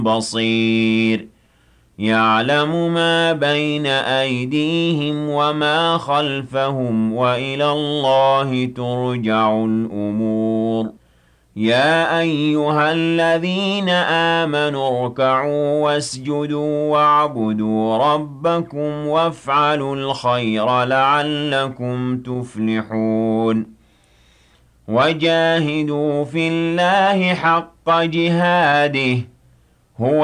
بصير يعلم ما بين أيديهم وما خلفهم وإلى الله ترجع الأمور يا أيها الذين آمنوا اركعوا واسجدوا واعبدوا ربكم وافعلوا الخير لعلكم تفلحون وجاهدوا في الله حق جهاده هو